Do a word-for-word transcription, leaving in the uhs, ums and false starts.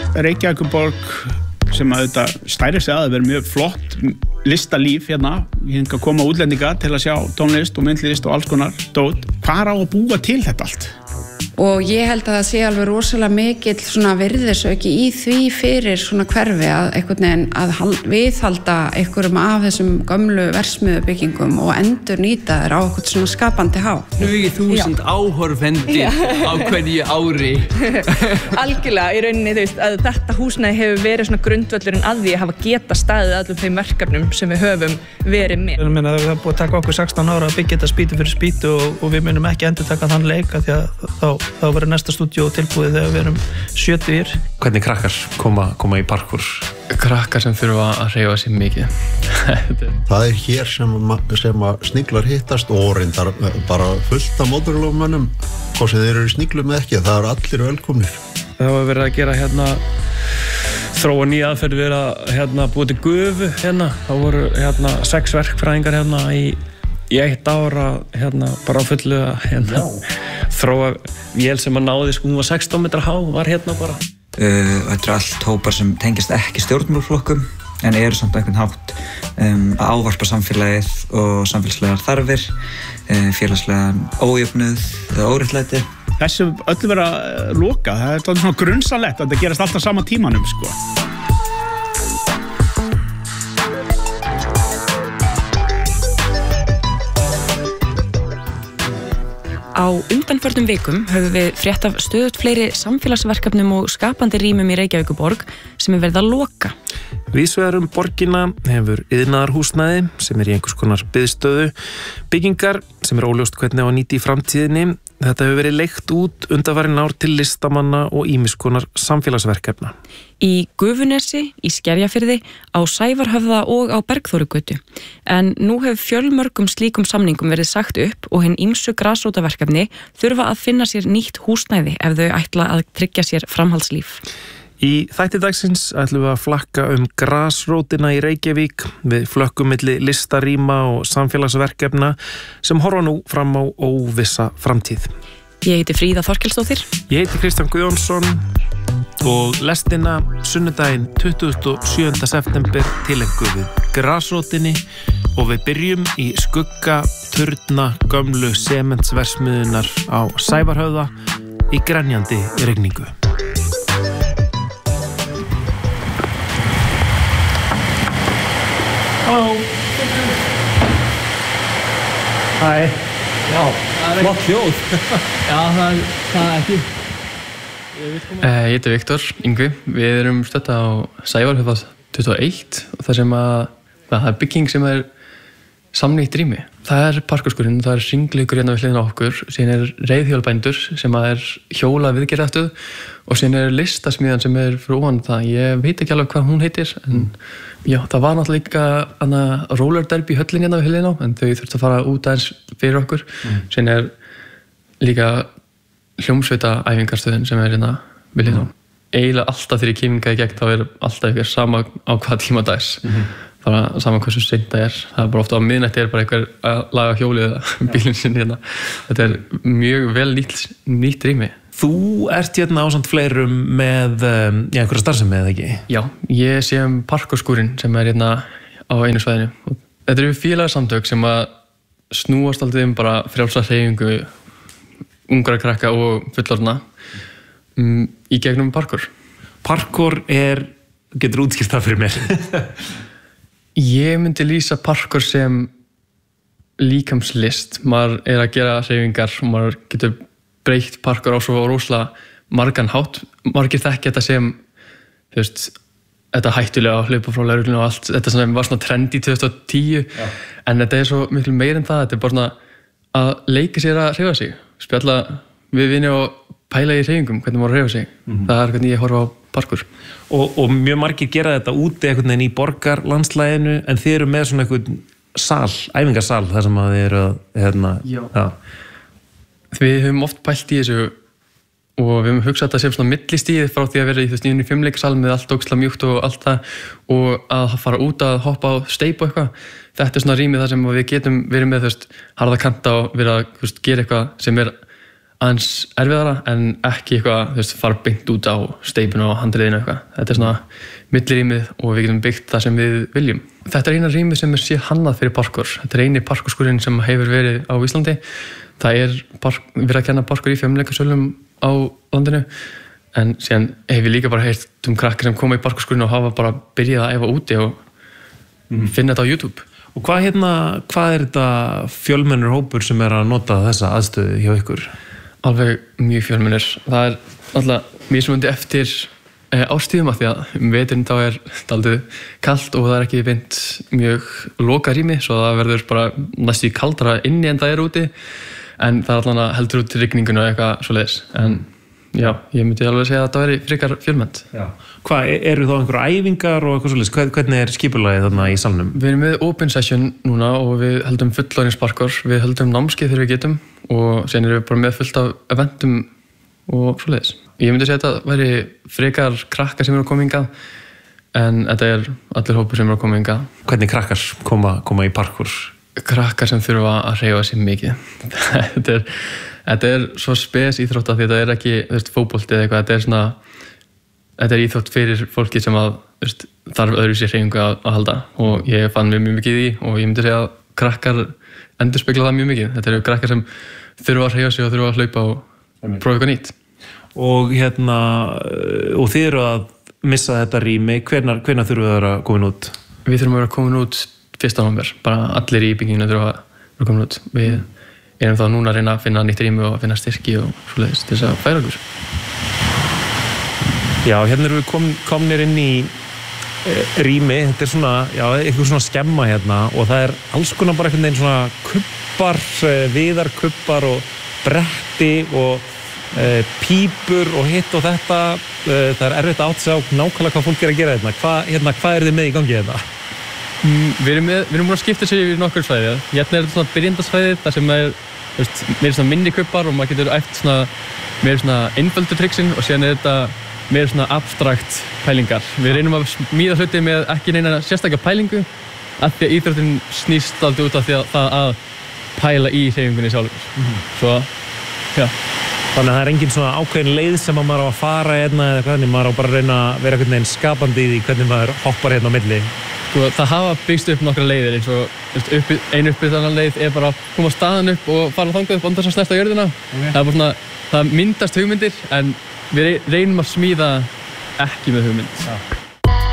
Reykjavíkurborg sem að þetta stærir sig að það verður mjög flott listalíf hérna, hingað koma útlendinga til að sjá tónlist og myndlist og alls konar dót. Hvar á að búa til þetta allt? Og ég held að það sé alveg rosalega mikill svona virðisauki í því fyrir svona hverfi að einhvern veginn að viðhalda einhverjum af þessum gömlu versmiðubyggingum og endur nýta þær á einhvern svona skapandi há. Tugi þúsund áhorfendur á hverju ári. Algjörlega, í rauninni, þú veist, að þetta húsnæði hefur verið svona grundvöllurinn að því að hafa geta staðið allum þeim verkefnum sem við höfum verið með. Ég meina, það er búið að taka okkur sextán ára að byggja þetta spýtu fyrir spýtu og, og við munum ekki endurtaka þann leik af því að þá þá verður næsta stúdíó tilbúið þegar við erum sjötugir. Hvernig krakkar koma, koma í parkour? Krakkar sem þurfa að hreyfa sig mikið. Það er hér sem, sem að sniglar hittast og reyndar bara fullt af mótorlófmönnum, hvort sem þeir eru sniglum eða ekki, það eru allir velkomnir. Það var verið að gera hérna þróa nýja aðferð við að hérna búið til gufu hérna. Það voru hérna sex verkfræðingar hérna í í eitt ára hérna bara á fullu að hérna þróa vél sem að náði sko hún var sextán metra há var hérna bara. Uh, þetta er allt hópar sem tengist ekki stjórnmálaflokkum en eru samt einhvern hátt um, að ávarpa samfélagið og samfélagslegar þarfir, uh, félagslegan ójöfnuð eða óréttlæti. Þessu öllu verið að loka, það er svona grunnsalett að þetta gerast alltaf sama tímanum sko. Á undanförnum vikum höfum við frétt af stöðugt fleiri samfélagsverkefnum og skapandi rýmum í Reykjavíkurborg sem er verið að loka. Víðsvegar um borgina hefur iðnaðarhúsnæði sem er í einhvers konar biðstöðu, byggingar sem er óljóst hvernig á að nýta í framtíðinni. Þetta hefur verið leigt út undanfarin ár til listamanna og ýmiss konar samfélagsverkefna. Í Gufunesi, í Skerjafirði, á Sævarhöfða og á Bergþórugötu. En nú hefur fjölmörgum slíkum samningum verið sagt upp og hinn ýmsu grasrótaverkefni þurfa að finna sér nýtt húsnæði ef þau ætla að tryggja sér framhaldslíf. Í þætti dagsins ætlum við að flakka um grasrótina í Reykjavík við flökkum milli listarýma og samfélagsverkefna sem horfa nú fram á óvissa framtíð. Ég heiti Fríða Þorkelsdóttir. Ég heiti Kristján Guðjónsson og lestina sunnudaginn tuttugasta og sjöunda september tileinkuð við grasrótinni og við byrjum í skugga turna gömlu sementsversmiðunnar á Sævarhöfða í grenjandi rigningu. Halló. Hæ. Já, flott hljóð. Já, það, það er ekki. Ég heiti Viktor Yngvi. Við erum stödd á Sævarhöfða tuttugu og eitt og það sem að það er bygging sem er samnýtt rými. Það er parkurskurinn, það er hringleikur hérna við hliðina á okkur, síðan er reiðhjólabændur sem að er hjóla viðgerðastöð og síðan er listasmíðan sem er fyrir ofan það. Ég veit ekki alveg hvað hún heitir, en já, það var náttúrulega líka roller derby höllin hérna við hliðina á, en þau þurftu að fara út aðeins fyrir okkur. Mm. Síðan er líka hljómsveita æfingarstöðin sem er hérna við hliðina á. Mm. Eiginlega alltaf þegar ég kemur í gegn þá er alltaf ykkur sama á hvað tíma dags. Mm-hmm. Það er saman hversu seint það er. Það er bara ofta á miðnætti er bara einhver að laga hjólið eða bílinn sinn hérna. Þetta er mjög vel nýtt, nýtt rými. Þú ert hérna ásamt fleirum með um, já, einhverja starfsemi eða ekki? Já, ég sé um parkurskúrinn sem er hérna á einu svæðinu. Þetta eru félagasamtök sem að snúast alltaf um bara frjálsa hreyfingu ungra krakka og fullorðna um, í gegnum parkur. Parkur er, getur útskýrt það fyrir mér? Ég myndi lýsa parkur sem líkamslist. Maður er að gera hreyfingar og maður getur breytt parkur á svo rosalega margan hátt. Margir þekkja þetta sem, þú veist, þetta hættulega að hlaupa frá lögreglunni og allt. Þetta sem var svona trend í tvö þúsund og tíu. Já. En þetta er svo miklu meir en það. Þetta er bara svona að leika sér að hreyfa sig. Spjalla við vini og pæla í hreyfingum, hvernig maður hreyfa sig. Mm-hmm. Það er hvernig ég horfa á parkur. Og, og mjög margir gera þetta úti einhvern veginn í borgarlandslæginu en þið eru með svona einhvern sal, æfingarsal þar sem að þið eru að hérna, já. Já. Við höfum oft pælt í þessu og við höfum hugsað þetta sem svona millistíð frá því að vera í þessu nýjum fimmleikasal með allt ógeðslega mjúkt og allt það og að fara út að hoppa á steip og eitthvað. Þetta er svona rýmið þar sem við getum verið með þú veist harða kanta og verið að þú veist, gera eitthvað sem er aðeins erfiðara en ekki eitthvað, þú veist, fara beint út á steipinu og handriðinu eitthvað. Þetta er svona millirýmið og við getum byggt það sem við viljum. Þetta er eina rýmið sem er sé hannað fyrir parkour. Þetta er eini parkourskurinn sem hefur verið á Íslandi. Það er park, verið að kenna parkour í fimleikasölum á landinu en síðan hef ég líka bara heyrt um krakkar sem koma í parkourskurinn og hafa bara byrjað að æfa úti og mm. finna þetta á YouTube. Og hvað, hérna, hvað er þetta fjölmennur hópur sem er að nota þessa aðstöðu hjá ykkur? Alveg mjög fjölmennir. Það er alltaf mismunandi eftir e, ástíðum af því að um veturinn þá er dálítið kalt og það er ekki beint mjög loka rými svo það verður bara næstu kaldara inni en það er úti en það er alltaf heldur út til rigninguna og eitthvað svoleiðis. En já, ég myndi alveg segja að það veri frekar fjölmennt. Já. Hvað, eru þá einhverja æfingar og eitthvað svoleiðis? Hvernig er skipulagið þarna í salnum? Við erum með open session núna og við höldum fullorðinsparkour, við höldum námskeið þegar við getum og sen erum við bara með fullt af eventum og svoleiðis. Ég myndi segja að þetta væri frekar krakkar sem eru að koma hingað en þetta er allir hópur sem eru að koma hingað. Hvernig krakkar koma, koma í parkour? Krakkar sem þurfa að hreyfa sig mikið. þetta, er, þetta er svo spes íþrótt að þetta er ekki fótbolti eða eitthvað, þetta er svona þetta er íþrótt fyrir fólki sem að veist, þarf öðruvísi hreyfingu að, að halda og ég fann mjög, mjög mikið í og ég myndi segja að krakkar endurspegla það mjög mikið. Þetta eru krakkar sem þurfa að hreyfa sig og þurfa að hlaupa og prófa eitthvað nýtt. Og hérna, og þið eru að missa þetta rými, hvenær, hvenær þurfum við að vera komin út? Við þurfum að vera komin út fyrsta nóvember, bara allir í bygginginu þurfa að vera komin út. Við erum þá núna að reyna að finna nýtt rými og að finna styrki og svoleiðis til þess að færa okkur. Já, hérna erum við kom, komnir inn í e, rými, þetta er svona, já, eitthvað svona skemma hérna og það er alls konar bara einhvern veginn svona kubbar, e, viðarkubbar og bretti og e, pípur og hitt og þetta, e, það er erfitt að átta sig á nákvæmlega hvað fólk er að gera hérna. Hva, hérna, hvað er þið með í gangi hérna? Mm, við erum með, við erum búin að skipta sér yfir nokkur svæði. Hérna er þetta svona byrjandasvæði, þar sem er, veist, meira svona minni kubbar og maður getur æft svona, meira svona einföldu triksin og síðan er þetta meira svona abstrakt pælingar. Við reynum að smíða hluti með ekki neina sérstaklega pælingu af því að íþróttin snýst aldrei út af því að það að pæla í hreyfingunni sjálfur. Mm-hmm. Svo, já. Þannig að það er engin svona ákveðin leið sem að maður á að fara hérna eða hvernig maður á bara að reyna að vera einhvern veginn skapandi í því hvernig maður hoppar hérna á milli. Sko, það hafa byggst upp nokkra leiðir eins og upp, einu uppbyggðanlega leið er bara að koma staðan upp og fara þangað upp án þess að snerta jörðina. Okay. Það er bara svona, það myndast hugmyndir en við reynum að smíða ekki með hugmynd. Ja.